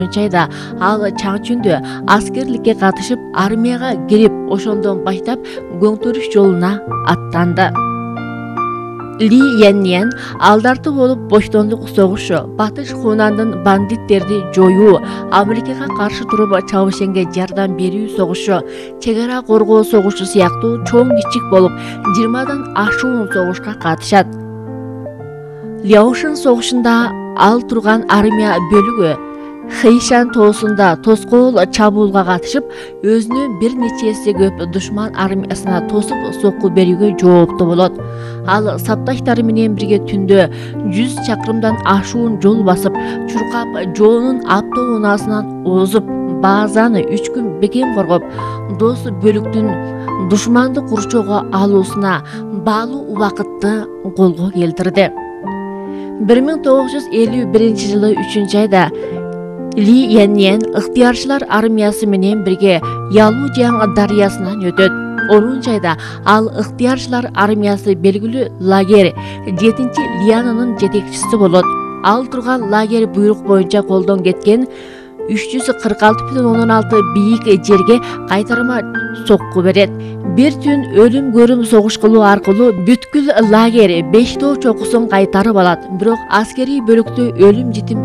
чайда ал чаңчүндө аскерликке катышып армияга кирип, ошондон баштап көңтөрүш жолуна аттанды. Ли Яньян алдарты болуп Боштондук согушу, Батыш Хунандын бандиттерди жоюу, Америкага каршы туруп Чаошенге жардам берүү согушу, чек ара коргоо согушу сыяктуу чоң кичик болуп 20дан ашуун согушка катышат. Ляошин согушунда ал турган армия бөлүгү Хэйшан тоосунда тоскоол чабуулга катышып, өзүнө бир нече эсе көп душман армиясына тосуп сокку берүүгө жооптуу болот. Ал сапташтары менен бирге түндө 100 чакырымдан ашуун жол басып, чуркап жоонун автоунаасынан озуп, базаны 3 күн бекем коргоп, дос бөлүктүн душманды курчоого алуусуна баалуу убакытты колго келтирди. 1951-жылы 3-айда Ли Яньян ыктыярчылар армиясы менен бирге Ялужяң дарыясынан өтөт. 10-айда ал ыктыярчылар армиясы белгилүү лагерь 7-чи Лиананын жетекчиси болот. Ал турган лагерь буйрук боюнча колдон кеткен 346,16 бийик жерге кайтарма сокку берет. Bir түн өлүм көрүм согуш кылуу аркылуу бүткүл лагерь 5 тоо чокусун кайтарып алат. Бирок аскерий бөлүктө өлүм житим